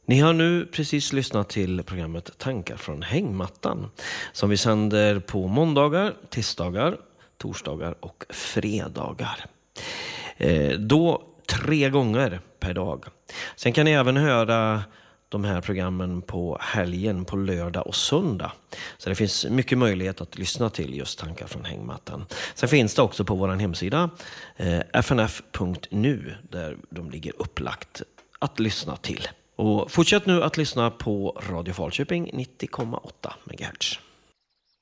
Ni har nu precis lyssnat till programmet Tankar från hängmattan som vi sänder på måndagar, tisdagar, torsdagar och fredagar. Då 3 gånger per dag. Sen kan ni även höra de här programmen på helgen, på lördag och söndag. Så det finns mycket möjlighet att lyssna till just Tankar från hängmattan. Sen finns det också på vår hemsida fnf.nu där de ligger upplagt att lyssna till. Och fortsätt nu att lyssna på Radio Falköping 90,8 MHz.